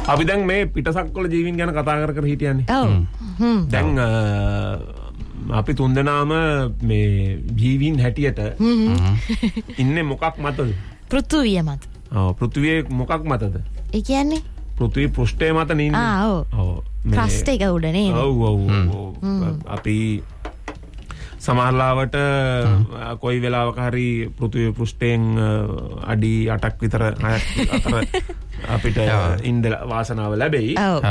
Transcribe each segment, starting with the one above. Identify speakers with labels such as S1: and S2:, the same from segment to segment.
S1: අපි දැන් මේ පිටසක්වල ජීවීන් ගැන කතා කර හිටියන්නේ. දැන් අපි තුන්දෙනාම මේ ජීවීන් හැටියට ඉන්නේ මොකක් මතද?
S2: පෘථුවිය මත.
S1: පෘථුවියේ මොකක් මතද?
S2: ඒ කියන්නේ
S1: පෘථුවි පෘෂ්ඨය මත නෙන්නේ.
S2: ඔව්. ක්‍රස්ට් එක උඩ නේ.
S1: ඔව්. අපි සමහරලාවට කොයි වෙලාවක හරි පෘථිවි පෘෂ්ඨයෙන් අඩි 8ක් විතර 6ක් අතර අපිට ඉන්න වාසනාව ලැබෙයි.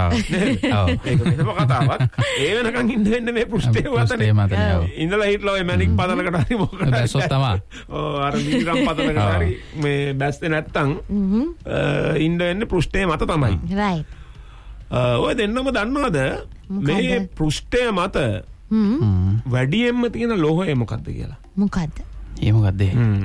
S1: ඒක වෙනම කතාවක්. ඒ වෙනකන් ඉන්න වෙන්නේ මේ පෘෂ්ඨයේ වතනේ. ඉඳලා හිටලා ඔය මැනික් පදලකට හරි මොකද
S3: බැස්සොත් තමයි.
S1: ඔව් අර මිනිරම් පදලකට හරි මේ බැස්සේ නැත්තම් ඉන්න වෙන්නේ පෘෂ්ඨයේ මත තමයි.
S2: right.
S1: ඔය දෙන්නම දන්නවද මේ පෘෂ්ඨයේ මත වැඩියෙන්ම තියෙන ලෝහය මොකක්ද කියලා?
S2: මොකද්ද?
S3: ඒ මොකද්ද?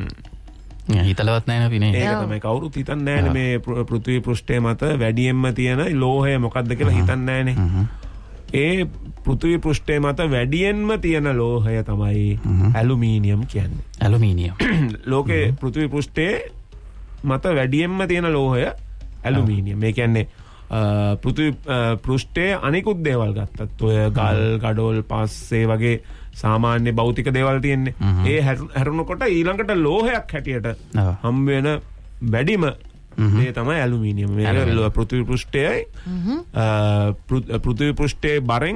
S3: හිතලවත් නැහැ නේ.
S1: ඒක තමයි කවුරුත් හිතන්නේ නැහැ මේ පෘථිවි පෘෂ්ඨය මත වැඩියෙන්ම තියෙන ලෝහය මොකක්ද කියලා හිතන්නේ නැහැ. ඒ පෘථිවි පෘෂ්ඨය මත වැඩියෙන්ම තියෙන ලෝහය තමයි ඇලුමිනියම් කියන්නේ.
S3: ඇලුමිනියම්.
S1: ලෝකේ පෘථිවි පෘෂ්ඨයේ මත වැඩියෙන්ම තියෙන ලෝහය ඇලුමිනියම්. ඒ කියන්නේ පෘථිවි පෘෂ්ඨයේ අනිකුත් දේවල් ගත්තත් ඔය ගල් ගඩොල් පස්සේ වගේ සාමාන්‍ය භෞතික දේවල් තියෙන්නේ. ඒ හැරුණකොට ඊළඟට ලෝහයක් හැටියට හම් වෙන වැඩිම දේ තමයි ඇලුමිනියම්. මේක පෘථිවි පෘෂ්ඨයයි පෘථිවි පෘෂ්ඨයේ බරෙන්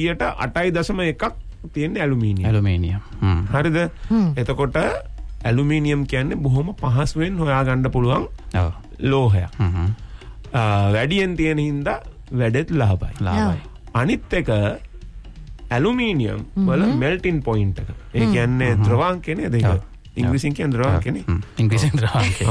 S1: 8.1ක් තියෙන්නේ ඇලුමිනියම්. හරිද? එතකොට ඇලුමිනියම් කියන්නේ බොහොම පහසුවෙන් හොයාගන්න පුළුවන් ලෝහයක්. වැඩියෙන් තියෙන හින්දා වැඩෙත් ලාභයි. අනිත් එක ඇලුමිනියම් වල මෙල්ටින් පොයින්ට් එක. ඒ කියන්නේ ද්‍රවාංකය නේද ඒක? ඉංග්‍රීසියෙන් කියන්නේ ද්‍රවාංකය නේ.
S3: ඉංග්‍රීසියෙන් ද්‍රවාංකය.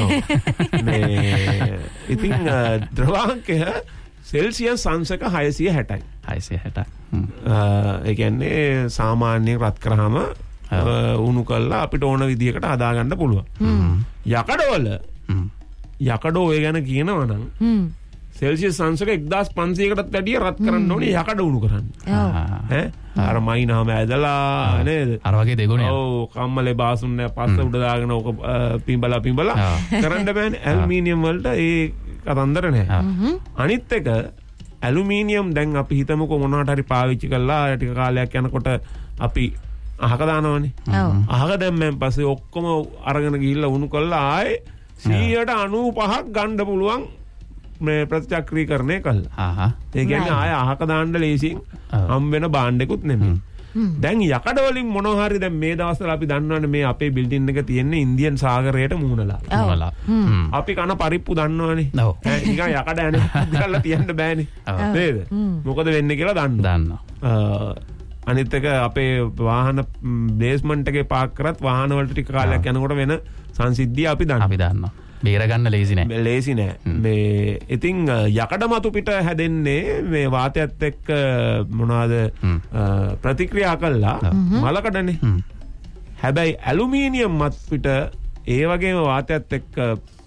S1: මේ ඉතින් ද්‍රවාංකය සෙල්සියස් අංශක 660යි.
S3: 660.
S1: ඒ කියන්නේ සාමාන්‍යයෙන් රත් කරාම උණු කරලා අපිට ඕන විදිහකට හදාගන්න පුළුවන්. යකඩවල යකඩෝ ඔය ගැන කියනවා නම් සෙල්සියස් අංශක 1500කටත් වැඩිය රත් කරන්න ඕනේ යකඩ උණු කරන්න. ඈ අර මයින්හම ඇදලා නේද?
S3: අර වගේ දෙගුණයක්.
S1: ඔව් කම්මලේ බාසුන් නැහැ පස්ස උඩ දාගෙන ඕක පිඹලා කරන්න බෑනේ. ඇලුමිනියම් වලට ඒ කතන්දර නැහැ. අනිත් එක ඇලුමිනියම් දැන් අපි හිතමුකෝ මොනවට හරි පාවිච්චි කළා ටික කාලයක් යනකොට අපි අහක දානවනේ. අහක දැම්මෙන් පස්සේ ඔක්කොම අරගෙන ගිහිල්ලා උණු කළා ආයේ 95ක් ගන්න පුළුවන් මේ ප්‍රතිචක්‍රීකරණය කළා. ඒ කියන්නේ ආය අහක දාන්න ලේසියෙන් හම් වෙන භාණ්ඩෙකුත් නෙමෙයි. දැන් යකඩ වලින් මොනවා හරි දැන් මේ දවස්වල අපි දන්නවනේ මේ අපේ බිල්ඩින් එක තියෙන්නේ ඉන්දියන් සාගරයට මුහුණලා. අපි කන පරිප්පු දන්නවනේ. නිකන් යකඩ ඇනේ දාලා තියන්න බෑනේ. නේද? මොකද වෙන්නේ කියලා දන්නවා. අනිත් එක අපේ වාහන බේස්මන්ට් එකේ පාක් කරත් වාහන වලට ටික කාලයක් යනකොට වෙන සංසිද්ධිය අපි දන්නවා.
S3: බේර ගන්න ලේසි නෑ.
S1: ලේසි නෑ. මේ ඉතින් යකඩ මතු පිට හැදෙන්නේ මේ වාතයත් එක්ක මොනවාද ප්‍රතික්‍රියා කළා මලකඩනේ. හැබැයි ඇලුමිනියම් මත් පිට ඒ වගේම වාතයත් එක්ක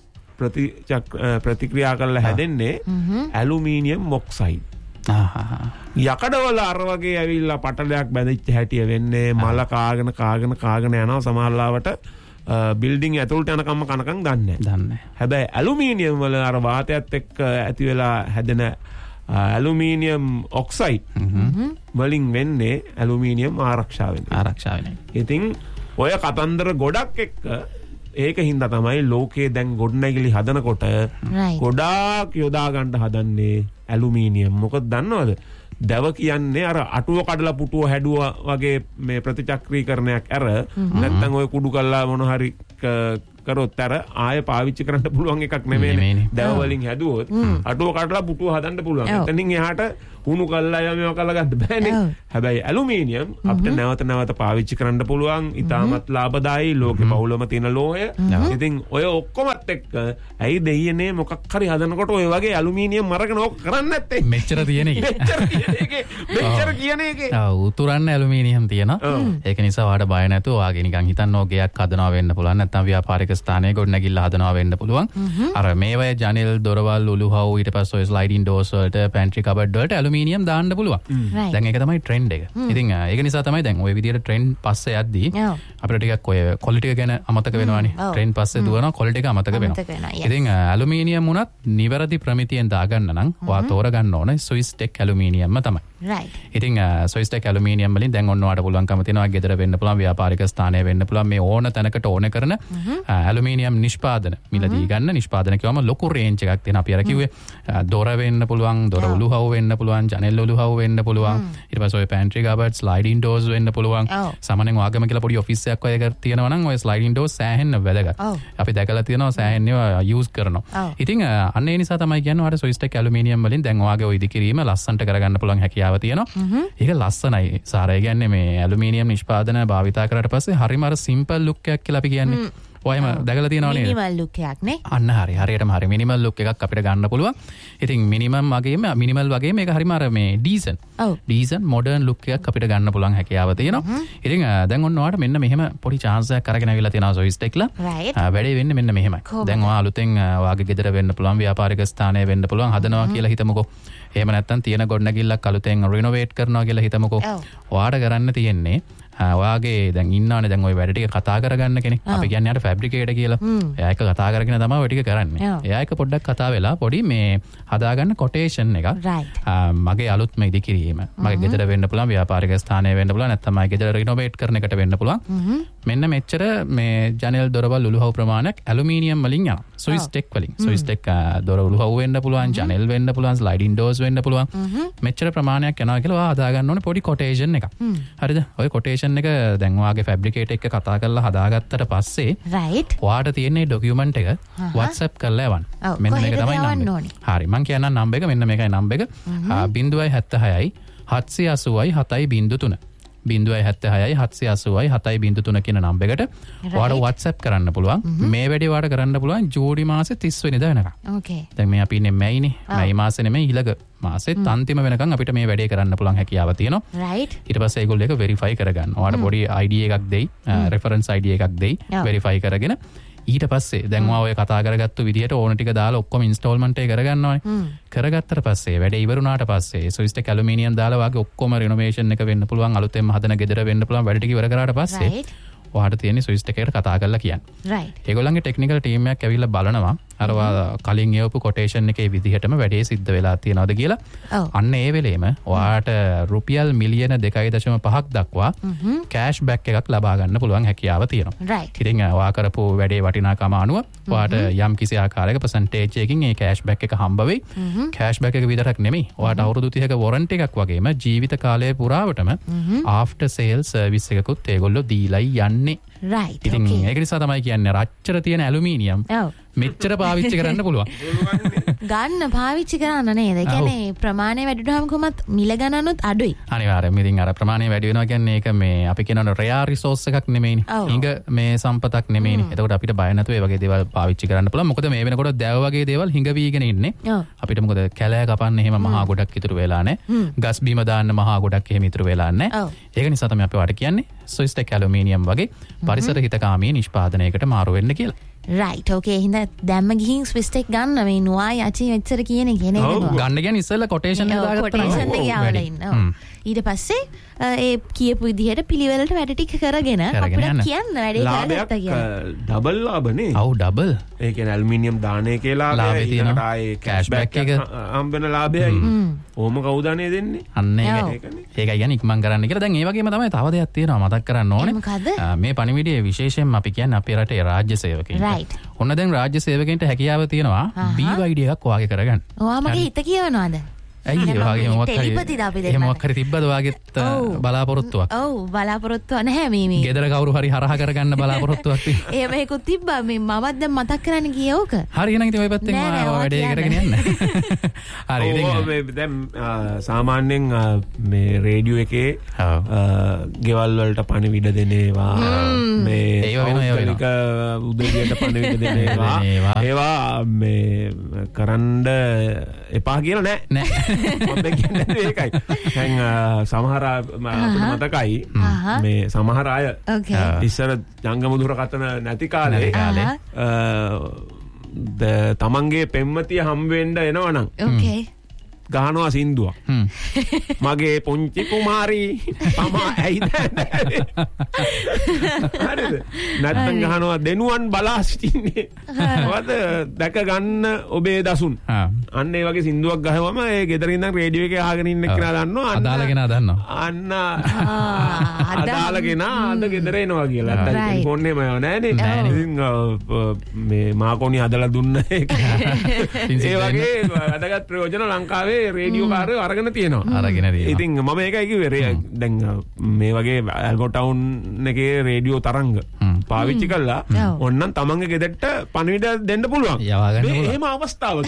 S1: ප්‍රතික්‍රියා කළා හැදෙන්නේ ඇලුමිනියම් ඔක්සයිඩ්. යකඩවල අර වගේ ඇවිල්ලා පටලයක් බැඳිච්ච හැටිය වෙන්නේ මල කාගෙන යනවා සමහරලාවට බිල්ඩින් ඇතුළට යනකම්ම කනකම් දන්නේ නැහැ. හැබැයි ඇලුමිනියම් වල අර වාතයත් එක්ක ඇති වෙලා හැදෙන ඇලුමිනියම් ඔක්සයිඩ් වලින් වෙන්නේ ඇලුමිනියම් ආරක්ෂා වෙන්නේ. ඉතින් ඔය කතන්දර ගොඩක් එක්ක ඒක හින්දා තමයි ලෝකයේ දැන් ගොඩනැගිලි හදනකොට ගොඩාක් යොදා ගන්න හදන්නේ ඇලුමිනියම්. මොකද දන්නවද? දැව කියන්නේ අර අටුව කඩලා පුටුව හැදුවා වගේ මේ ප්‍රතිචක්‍රීකරණයක් අර නැත්තම් ඔය කුඩු කල්ලා මොන හරි කරොත් අර ආයෙ පාවිච්චි කරන්න පුළුවන් එකක් නෙමෙයි. දැව වලින් හැදුවොත් අටුව කඩලා පුටුව හදන්න පුළුවන්. එතනින් එහාට උණු කල්ලා මේවා කල්ලා ගන්න බෑනේ. හැබැයි ඇලුමිනියම් අපිට නැවත නැවත පාවිච්චි කරන්න පුළුවන්. ඉතාමත් ලාභදායී ලෝකේ බහුලම තියෙන ලෝහය. ඉතින් ඔය ඔක්කොමත් එක්ක ඇයි දෙයියනේ මොකක් හරි හදනකොට ඔය වගේ ඇලුමිනියම් මරගෙන ඕක කරන්නේ නැත්තේ?
S3: මෙච්චර තියෙන එකේ.
S1: මෙච්චර කියන එකේ.
S3: ඔව් උතුරන්න ඇලුමිනියම් තියෙනවා. ඒක නිසා ඔයාලට බය නැතුව ඔයාගේ නිකන් හිතන්න ඕක ගයක් හදනවා වෙන්න පුළුවන්. නැත්නම් ව්‍යාපාරික ස්ථානයක ගොඩනැගිල්ල හදනවා වෙන්න පුළුවන්. අර මේවයේ ජනෙල් දොරවල් උළුහව් ඊට පස්සේ ඔය ස්ලයිඩින් ඩෝර්ස් වලට පැන්ට්‍රි කබඩ් වලට ඇලුමිනියම් දාන්න පුළුවන්. දැන් ඒක තමයි ට්‍රෙන්ඩ් එක. ඉතින් ඒක නිසා තමයි දැන් ওই විදිහට ට්‍රෙන්ඩ් පස්සේ යද්දී අපිට ටිකක් ඔය ක්වොලිටි එක ගැන අමතක වෙනවානේ. ට්‍රෙන්ඩ් පස්සේ දුවනවා ක්වොලිටි එක අමතක වෙනවා. ඉතින් ඇලුමිනියම් උනත් නිවැරදි ප්‍රමිතියෙන් දාගන්න නම් ඔයා තෝරගන්න ඕනේ ස්විස්ටෙක් ඇලුමිනියම්ම තමයි.
S2: right
S3: ඉතින් ස්විස්ටෙක් ඇලුමිනියම් වලින් දැන් ඔන්න ඔයාලට පුළුවන්කම තියෙනවා ගෙදර වෙන්න පුළුවන් ව්‍යාපාරික ස්ථානයේ වෙන්න පුළුවන් මේ ඕන තැනකට ඕන කරන ඇලුමිනියම් නිෂ්පාදන මිලදී ගන්න නිෂ්පාදන කියවම ලොකු රේන්ජ් එකක් තියෙනවා. අපි අර කිව්වේ දොර වෙන්න පුළුවන්, දොර උළුහව් වෙන්න පුළුවන්, ජනෙල් උළුහව් වෙන්න පුළුවන්. ඊට පස්සේ ඔය පැන්ට්‍රි කබඩ්, ස්ලයිඩින් ඩෝර්ස් වෙන්න පුළුවන්. සාමාන්‍යයෙන් ඔයාගම කියලා පොඩි ඔෆිස් එකක් වගේ තියෙනවා නම් ඔය ස්ලයිඩින් ඩෝර්ස් සෑහෙන්න වැදගත්. අපි දැකලා තියෙනවා සෑහෙන්න ඒවා යූස් කරනවා. ඉතින් අන්න ඒ නිසා තමයි කියන්නේ ඔයාලට ස්විස්ටෙක් ඇලුමිනියම් වලින් දැන් ඔයාගේ ඔය ඉදිකිරීම ලස්සනට කරගන්න පුළුවන් හැකියාව තියෙනවා. ඒක ලස්සනයි. සාරය කියන්නේ මේ ඇලුමිනියම් නිෂ්පාදන භාවිතා කරාට පස්සේ හරිම අර සිම්පල් ලුක් එකක් කියලා අපි කියන්නේ. ඔයම දැකලා තියෙනවා නේද?
S2: මිනිමල් ලුක් එකක් නේ.
S3: අන්න හරියටම හරි මිනිමල් ලුක් එකක් අපිට ගන්න පුළුවන්. ඉතින් මිනිමල් වගේම මේක හරිම අර මේ ඩීසන්ට් මොඩර්න් ලුක් එකක් අපිට ගන්න පුළුවන් හැකියාව තියෙනවා. ඉතින් දැන් ඔන්න ඔයාලට මෙන්න මෙහෙම පොඩි chance එකක් අරගෙන අවිලා තියෙනවා ස්විස්ටෙක්ලා. වැඩේ වෙන්නේ මෙන්න මෙහෙමයි. දැන් ඔයා අලුතෙන් ඔයාගේ ගෙදර වෙන්න පුළුවන් ව්‍යාපාරික ස්ථානයේ වෙන්න පුළුවන් හදනවා කියලා හිතමුකෝ. එහෙම නැත්නම් තියෙන ගොඩනැගිල්ලක් අලුතෙන් රිනෝවේට් කරනවා කියලා හිතමුකෝ. ඔයාට කරන්න තියෙන්නේ ඔයාගේ දැන් ඉන්නවනේ දැන් ওই වැඩ ටික කතා කරගන්න කෙනෙක්. අපි කියන්නේ යාට ෆැබ්‍රිකේටර් කියලා. එයා එක කතා කරගෙන තමයි ඔය ටික කරන්නේ. එයා එක පොඩ්ඩක් කතා වෙලා පොඩි මේ හදාගන්න කොටේෂන් එකක්. මගේ අලුත්ම ඉදිකිරීම. මගේ ගෙදර වෙන්න පුළුවන්, ව්‍යාපාරික ස්ථානයේ වෙන්න පුළුවන්, නැත්නම් මගේ ගෙදර රිනෝවේට් කරන එකට වෙන්න පුළුවන්. මෙන්න මෙච්චර මේ ජනෙල් දොරවල් උළුහව් ප්‍රමාණයක් ඇලුමිනියම් වලින් යනවා. ස්විස්ටෙක් වලින්. ස්විස්ටෙක් දොර උළුහව් වෙන්න පුළුවන්, ජනෙල් වෙන්න පුළුවන්, ස්ලයිඩින් ඩෝර්ස් වෙන්න පුළුවන්. මෙච්චර ප්‍රමාණයක් යනවා කියලා ඔයා හදාගන්න ඕනේ පොඩි කොටේෂන් එකක්. හරිද? ඔය කොටේෂන් එක දැන් ඔයාගේ ෆැබ්‍රිකේටර් එක කතා කරලා හදාගත්තට පස්සේ ඔයාට තියෙන ඩොකියුමන්ට් එක WhatsApp කරලා යවන්න. මෙන්න මේක තමයි නම්බර. හරි මම කියන්නම් නම්බර එක මෙන්න මේකයි නම්බර එක 076යි 780යි 7.03 076යි 780යි 7.03 කියන නම්බර එකට ඔයාට WhatsApp කරන්න පුළුවන්. මේ වැඩේ ඔයාට කරන්න පුළුවන් ජූනි මාසේ 30 වෙනිදා වෙනකම්.
S2: ඕකේ.
S3: දැන් මේ අපි ඉන්නේ මැයිනේ. මැයි මාසේ නෙමෙයි ඊළඟ මාසෙත් අන්තිම වෙනකම් අපිට මේ වැඩේ කරන්න පුළුවන් හැකියාව තියෙනවා.
S2: right.
S3: ඊට පස්සේ ඒගොල්ලෝ ඒක වෙරිෆයි කරගන්න. ඔයාලට පොඩි ID එකක් දෙයි, රෙෆරන්ස් ID එකක් දෙයි, වෙරිෆයි කරගෙන ඊට පස්සේ දැන් ඔයා ඔය කතා කරගත්තු විදිහට ඕන ටික දාලා ඔක්කොම ඉන්ස්ටෝල්මන්ට් එක කරගන්නවානේ. කරගත්තට පස්සේ වැඩේ ඉවර වුණාට පස්සේ ස්විස්ටෙක් ඇලුමිනියම් දාලා වාගේ ඔක්කොම රිනෝවේෂන් එක වෙන්න පුළුවන්, අලුතෙන්ම හදන ගෙදර වෙන්න පුළුවන් වැඩ ටික ඉවර කරාට පස්සේ ඔයාට තියෙන ස්විස්ටෙක් එකට කතා කරලා කියන්න.
S2: right.
S3: ඒගොල්ලන්ගේ ටෙක්නිකල් ටීම් එකක් ඇවිල්ලා බලනවා අරවා කලින් එවපු කොටේෂන් එකේ විදිහටම වැඩේ සිද්ධ වෙලා තියෙනවද කියලා. අන්න ඒ වෙලේම ඔයාට රුපියල් මිලියන 2.5ක් දක්වා කෑෂ් බෑක් එකක් ලබා ගන්න පුළුවන් හැකියාව තියෙනවා.
S2: right.
S3: ඉතින් ඔයා කරපු වැඩේ වටිනාකම අනුව ඔයාට යම් කිසි ආකාරයක percentage එකකින් ඒ කෑෂ් බෑක් එක හම්බ වෙයි. කෑෂ් බෑක් එක විතරක් නෙමෙයි ඔයාට අවුරුදු 30ක වොරන්ටි එකක් වගේම ජීවිත කාලය පුරාවටම ආෆ්ටර් සේල් සර්විස් එකකුත් ඒගොල්ලෝ දීලා යන්නේ.
S2: right.
S3: ඉතින් ඒක නිසා තමයි කියන්නේ රච්චර තියෙන ඇලුමිනියම් මෙච්චර පාවිච්චි කරන්න පුළුවන්.
S2: ගන්න පාවිච්චි කරන්න නේද? ඒ කියන්නේ ප්‍රමාණය වැඩි වුණාම කොහොමත් මිල ගණනුත් අඩුයි.
S3: අනිවාර්යයෙන්. ඉතින් අර ප්‍රමාණය වැඩි වෙනවා කියන්නේ ඒක මේ අපි කියනවා රෙයාර් රිසෝස් එකක් නෙමෙයිනේ. හිඟ මේ සම්පතක් නෙමෙයිනේ. එතකොට අපිට බය නැතුව මේ වගේ දේවල් පාවිච්චි කරන්න පුළුවන්. මොකද මේ වෙනකොට දැව වගේ දේවල් හිඟ වීගෙන ඉන්නේ. අපිට මොකද කැලෑ කපන්න එහෙම මහා ගොඩක් ඉතුරු වෙලා නැහැ. ගස් බීම දාන්න මහා ගොඩක් එහෙම ඉතුරු වෙලා නැහැ. ඒක නිසා තමයි අපි වාට කියන්නේ ස්විස්ටෙක් ඇලුමිනියම් වගේ පරිසර හිතකාමී නිෂ්පාදනයකට මාරු වෙන්න කියලා.
S2: right. okay. හින්දා දැම්ම ගිහින් ස්විස්ටෙක් ගන්න මේ නුවා යචි මෙච්චර කියන එක නේද?
S3: ගන්න කියන්නේ ඉස්සෙල්ලා කොටේෂන් එක දාගත්තා.
S2: කොටේෂන් එක යවලා ඉන්න. ඊට පස්සේ ඒ කියපු විදිහට පිළිවෙලට වැඩ ටික කරගෙන අපිට කියන්න වැඩේ කරගත්තා කියලා.
S1: ඩබල් ලාභනේ.
S3: ඔව් ඩබල්.
S1: ඒ කියන්නේ ඇලුමිනියම් දාන්නේ කියලා
S3: ලාභය තියෙනවා.
S1: ආයේ
S3: කෑෂ් බෑක් එක
S1: හම්බ වෙන ලාභයයි. ඕම කවුද අනේ දෙන්නේ?
S3: අන්න ඒකනේ. ඒකයි කියන්නේ ඉක්මන් කරන්න කියලා. දැන් ඒ වගේම තමයි තව දෙයක් තියෙනවා මතක් කරන්න ඕනේ. මේ පණිවිඩයේ විශේෂයෙන්ම අපි කියන්නේ අපේ රටේ රාජ්‍ය සේවකයින්ට.
S2: right.
S3: ඔන්න දැන් රාජ්‍ය සේවකයින්ට හැකියාව තියෙනවා BYD එකක් වාගේ කරගන්න.
S2: ඔයා මගේ හිත කියවනවාද?
S3: ඇයි ඒ වගේ මොකක් හරි
S2: ටෙලිපතිද අපි දෙන්න.
S3: එහෙම මොකක් හරි තිබ්බද වාගෙත් බලාපොරොත්තුවක්?
S2: ඔව් බලාපොරොත්තුවක් නැහැ මේ.
S3: ගෙදර කවුරු හරි හරහා කරගන්න බලාපොරොත්තුවක් තියෙනවා.
S2: එහෙම එකක් තිබ්බා මේ මමත් දැන් මතක් කරන්න ගියේ ඕක.
S3: හරි එහෙනම් ඉතින් ඔය පැත්තෙන් වැඩේ කරගෙන යන්න. හරි ඉතින්
S1: දැන් සාමාන්‍යයෙන් මේ රේඩියෝ එකේ ගෙවල් වලට පණිවිඩ දෙන ඒවා මේ
S3: ඒව වෙනවා
S1: උදවියට පණිවිඩ දෙන ඒවා මේ කරන්න එපා කියලා නෑ. මම කියන්නේ ඒකයි. දැන් සමහර අපිට මතකයි මේ සමහර අය ඉස්සර ජංගම දුරකථන නැති කාලේ තමන්ගේ පෙම්වතිය හම් වෙන්න එනවනම් ගහනවා සින්දුවක්. මගේ පුංචි කුමාරී තමා ඇයිද හරිද? නැත්නම් ගහනවා දෙනුවන් බලා සිටින්නේ වද දැක ගන්න ඔබේ දසුන්. අන්න ඒ වගේ සින්දුවක් ගහවම ඒ ගෙදර ඉඳන් රේඩියෝ එකේ අහගෙන ඉන්න කෙනා දන්නවා අන්න අදාළගෙන අද ගෙදර එනවා කියලා. නැත්නම් ෆෝන් එකම නෑනේ. ඉතින් මේ මාකොනි හදලා දුන්න ඒක. ඒ වගේ වැඩගත් ප්‍රයෝජන ලංකාවේ රේඩියෝ කාර්යය අරගෙන තියෙනවා. ඉතින් මම ඒකයි කිව්වේ දැන් මේ වගේ ඇල්ගොටවුන් එකේ රේඩියෝ තරංග පාවිච්චි කළා ඕන්නම් තමන්ගේ ගෙදරට පණිවිඩ දෙන්න පුළුවන්. එහෙම අවස්ථාවක්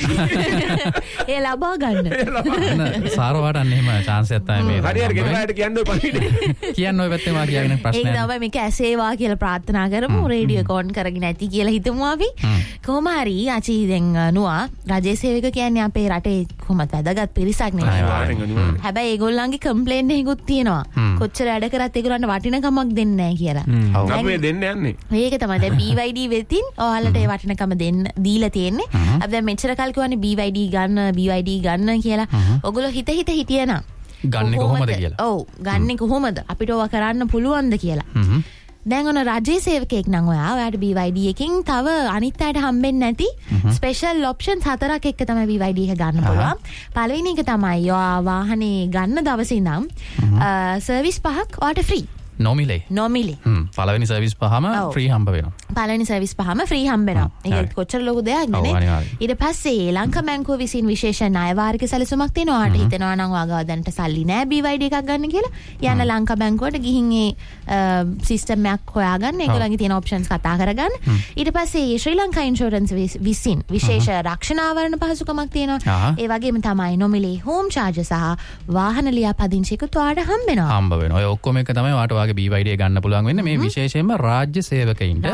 S2: ඒ ලබා ගන්න.
S3: සාරවට අන්න එහෙම chance එකක් තමයි මේ.
S1: හරියට ගෙදරට කියන්න ඔය පණිවිඩ.
S3: කියන්න ඔය පැත්තේ මා කියගෙන ප්‍රශ්නයක්.
S2: ඒක තමයි මේක ඇසේවා කියලා ප්‍රාර්ථනා කරමු. රේඩියෝ එක ඕන් කරගෙන ඇති කියලා හිතමු අපි. කොහොම හරි අචි දැන් නුවා රජයේ සේවක කියන්නේ අපේ රටේ කොහොමද වැදගත් පිරිසක් නේ. හැබැයි ඒගොල්ලන්ගේ කම්ප්ලේන්ට් එකකුත් තියෙනවා. කොච්චර වැඩ කරත් ඒගොල්ලන්ට වටිනකමක් දෙන්නේ නැහැ කියලා.
S1: අපි මේ දෙන්න යන්නේ.
S2: ඒක තමයි දැන් BYD වෙතින් ඔයාලට ඒ වටිනකම දෙන්න දීලා තියෙන්නේ. අපි දැන් මෙච්චර කල් කියවනේ BYD ගන්න කියලා. ඔයගොල්ලෝ හිතියනම්
S3: ගන්නේ කොහොමද කියලා.
S2: ඔව් ගන්නේ කොහොමද? අපිට ඕවා කරන්න පුළුවන්ද කියලා. දැන් ඔන රජයේ සේවකයෙක් නම් ඔයාට BYD එකකින් තව අනිත් අයට හම්බෙන්නේ නැති ස්පෙෂල් ඔප්ෂන්ස් 4ක් එක්ක තමයි BYD එක ගන්න පුළුවන්. පළවෙනි එක තමයි ඔයා වාහනේ ගන්න දවසේ ඉඳන් සර්විස් 5ක් ඔයාට ෆ්‍රී.
S3: නොමිලේ. පළවෙනි සර්විස් 5ම ෆ්‍රී හම්බ වෙනවා.
S2: පළවෙනි සර්විස් 5ම ෆ්‍රී හම්බ වෙනවා. ඒක කොච්චර ලොකු දෙයක්ද නේ? ඊට පස්සේ ලංකා බැංකුව විසින් විශේෂ ණය වාරික සැලසුමක් තියෙනවා. ඔයාට හිතෙනවා නම් ඔයාගාව දැනට සල්ලි නැහැ BYD එකක් ගන්න කියලා. යන්න ලංකා බැංකුවට ගිහින් ඒ සිස්ටම් එකක් හොයාගන්න. ඒගොල්ලන්ගේ තියෙන ඔප්ෂන්ස් කතා කරගන්න. ඊට පස්සේ ශ්‍රී ලංකා ඉන්ෂුරන්ස් විසින් විශේෂ රක්ෂණ ආවරණ පහසුකමක් තියෙනවා. ඒ වගේම තමයි නොමිලේ හෝම් චාර්ජ් සහ වාහන ලියාපදිංචියකුත් ඔයාට හම්බ වෙනවා.
S3: ඔය ඔක්කොම එක තමයි ඔයාට ඔයාගේ BYD ගන්න පුළුවන් වෙන්නේ මේ විශේෂයෙන්ම රාජ්‍ය සේවකයින්ට.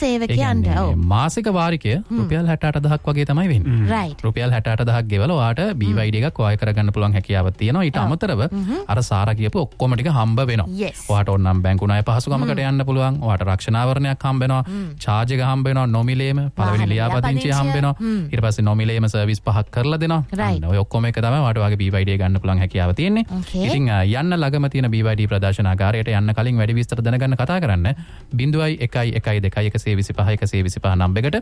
S3: මාසික වාරිකය රුපියල් 68000ක් වගේ තමයි වෙන්නේ. රුපියල් 68000ක් ගෙවලා ඔයාට BYD එකක් ඔය කරගන්න පුළුවන් හැකියාවක් තියෙනවා. ඊට අමතරව අර සාරා කියපු ඔක්කොම ටික හම්බ වෙනවා. ඔයාට ඕනනම් බැංකු ණය පහසුකමකට යන්න පුළුවන්. ඔයාට රක්ෂණ ආවරණයක් හම්බ වෙනවා. චාර්ජ් එක හම්බ වෙනවා. නොමිලේම පළවෙනි ලියාපදිංචිය හම්බ වෙනවා. ඊට පස්සේ නොමිලේම සර්විස් 5ක් කරලා දෙනවා. ඔය ඔක්කොම එක තමයි ඔයාට ඔයාගේ BYD ගන්න පුළුවන් හැකියාව තියෙන්නේ. ඉතින් යන්න ළඟම තියෙන BYD ප්‍රදර්ශනාගාරයට යන්න කලින් වැඩි විස්තර දැනගන්න කතා කරන්න 0.112 නම්බරයකට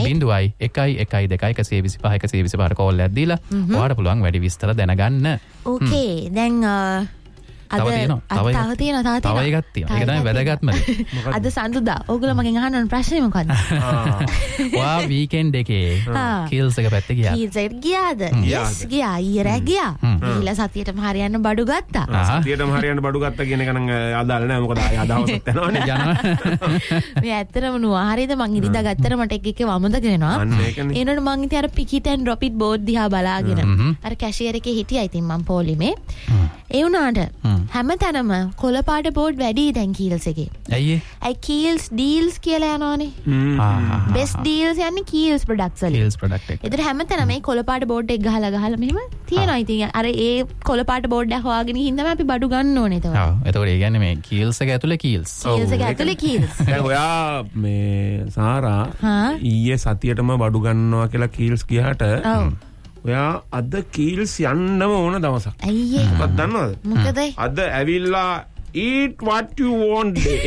S3: 0.112 කෝල් එකක් දීලා ඔයාලට පුළුවන් වැඩි විස්තර දැනගන්න.
S2: ඕකේ දැන්
S3: තව තියෙනවා. ඒක තමයි වැදගත්ම දේ.
S2: අද සඳුදා ඔයගොල්ලෝ මගෙන් අහන්න ප්‍රශ්නේ මොකද්ද?
S3: ඔයා වීකෙන්ඩ් එකේ කීල්ස් එක පැත්තේ ගියා.
S2: කීල්ස් එකට ගියාද? yes ගියා. ඊයරා ගියා. ඊළඟ සතියේටම හරියන්න බඩු ගත්තා.
S1: සතියේටම හරියන්න බඩු ගත්තා කියන එක නම් අදාළ නැහැ. මොකද ආය අදහසක් යනවනේ.
S2: මේ ඇත්තටම නුවා හරියද මං ඉරිදා ගත්තට මට එක වමදක වෙනවා. ඒනොට මං ඉතින් අර පිකිට් ඇන්ඩ් ඩ්‍රොප් ඉට් බෝඩ් දිහා බලාගෙන අර කැෂියර් එකේ හිටියා. ඉතින් මං පොලිමේ ඒ වුණාට හැමතැනම කොළපාට බෝඩ් වැඩි දැන් කීල්ස් එකේ.
S3: ඇයි
S2: කීල්ස් ඩීල්ස් කියලා යනවනේ. බෙස්ට් ඩීල්ස් යන්නේ කීල්ස් ප්‍රොඩක්ට්ස් වල.
S3: කීල්ස් ප්‍රොඩක්ට් එක.
S2: ඒතර හැමතැනම මේ කොළපාට බෝඩ් එක ගහලා මෙහෙම තියෙනවා. ඉතින් අර ඒ කොළපාට බෝඩ් එක හොයාගෙන ඉහින් තමයි අපි බඩු ගන්න ඕනේ ඒතකොට.
S3: ඔව්. ඒතකොට ඒ කියන්නේ මේ කීල්ස් එක ඇතුලේ කීල්ස්.
S2: කීල්ස් එක ඇතුලේ කීල්ස්.
S1: දැන් ඔයා මේ සාරා ඊයේ සතියේටම බඩු ගන්නවා කියලා කීල්ස් ගියාට ඔයා අද කීල්ස් යන්නම ඕන දවසක්.
S2: අයියේ.
S1: මොකක්ද දන්නවද?
S2: මොකද?
S1: අද ඇවිල්ලා eat what you want day.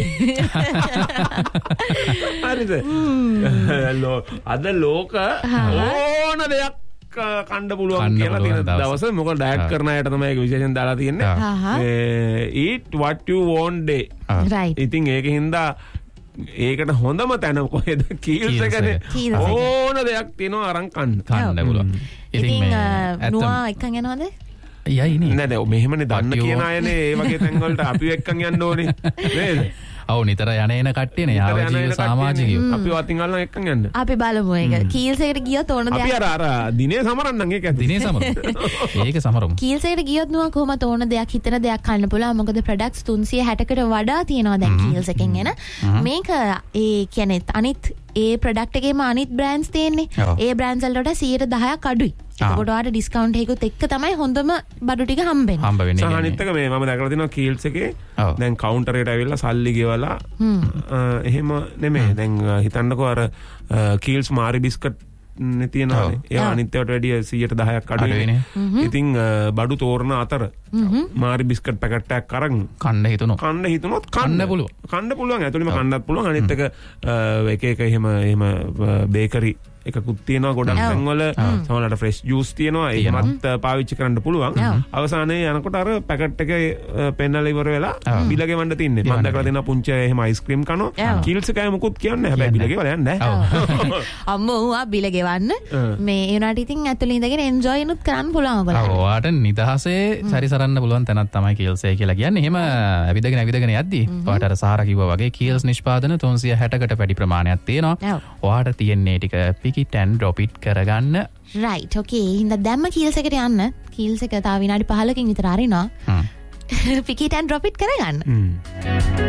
S1: හරිද? අද ලෝක ඕන දෙයක් කණ්ඩ පුළුවන් කියලා තියෙන දවස. මොකද ඩයට් කරන අයට තමයි ඒක විශේෂයෙන් දාලා තියෙන්නේ. eat what you want day.
S2: right.
S1: ඉතින් ඒකින්ද ඒකට හොඳම තැන කොහෙද? කීල්ස් එකනේ. ඕන දෙයක් තියෙනවා අරන් කන්න
S3: පුළුවන්.
S2: ඉතින් නුවා එක්කන් යනවද?
S3: යයි නේ.
S1: නෑ නෑ මෙහෙමනේ දන්න කියන අයනේ ඒ වගේ තැන් වලට අපි එක්කන් යන්න ඕනේ නේද?
S3: ඔව් නිතර යන කට්ටියනේ යාවජීව සමාජිකයෝ.
S1: අපි වතින් අල්ලන් එක්කන් යන්න.
S2: අපි බලමු ඒක. කීල්ස් එකට ගියොත් ඕන දෙයක්.
S1: අපි අර දිනේ සමරන්නම් ඒක ඇත්ත.
S3: දිනේ සමරමු. ඒක සමරමු.
S2: කීල්ස් එකට ගියොත් නුවා කොහොමද ඕන දෙයක් හිතන දෙයක් කන්න පුළුවන්. මොකද ප්‍රොඩක්ට්ස් 360කට වඩා තියෙනවා දැන් කීල්ස් එකෙන් එන. මේක ඒ කියන්නේ අනිත් ඒ ප්‍රොඩක්ට් එකේම අනිත් බ්‍රෑන්ඩ්ස් තියෙන්නේ. ඒ බ්‍රෑන්ඩ්ස් වලට 10% අඩුයි. එතකොට ඔයාලට ඩිස්කවුන්ට් එකකුත් එක්ක තමයි හොඳම බඩු ටික හම්බෙන්නේ.
S1: සහ අනිත් එක මේ මම දැකලා තියෙනවා කීල්ස් එකේ දැන් කවුන්ටර් එකට ඇවිල්ලා සල්ලි ගෙවලා එහෙම නෙමෙයි. දැන් හිතන්නකෝ අර කීල්ස් මාරි බිස්කට් තියෙනවානේ. ඒවා අනිත් ඒවාට වැඩිය 10%ක් අඩුයිනේ. ඉතින් බඩු තෝරන අතර මාරි බිස්කට් පැකට් එකක් අරන්
S3: කන්න
S1: හිතුනොත්
S3: කන්න පුළුවන්.
S1: කන්න පුළුවන්. ඇතුළෙම කන්නත් පුළුවන්. අනිත් එක එක එහෙම බේකරි එකකුත් තියෙනවා ගොඩක් තැන්වල. සමහරවිට ෆ්‍රෙෂ් ජූස් තියෙනවා. ඒකමත් පාවිච්චි කරන්න පුළුවන්. අවසානයේ යනකොට අර පැකට් එක පෙන්නලා ඉවර වෙලා බිල ගෙවන්න තින්නේ. මම දැකලා තියෙනවා පුංචි එහෙම අයිස්ක්‍රීම් කනවා. කීල්ස් එකයි මොකුත් කියන්නේ. හැබැයි බිල ගෙවලා යන්නේ නැහැ.
S2: අම්මෝ ආ බිල ගෙවන්න මේ ඒනට ඉතින් ඇතුළේ ඉඳගෙන එන්ජොයි නුත් කරන්න පුළුවන් ඔයගොල්ලන්ට.
S3: ඔයාට නිදහසේ සැරිසරන්න පුළුවන් තැනක් තමයි කීල්ස් එක කියලා කියන්නේ. එහෙම ඇවිදගෙන යද්දි ඔයාට අර සාරා කිව්වා වගේ කීල්ස් නිෂ්පාදන 360කට වැඩි ප්‍රමාණයක් තියෙනවා. ඔයාට තියෙන්නේ ටික pick and drop it කරගන්න.
S2: right okay හින්දා දැම්ම කීල්ස් එකට යන්න. කීල්ස් එක තව විනාඩි 15කින් විතර අරිනවා. pick it and drop it කරගන්න.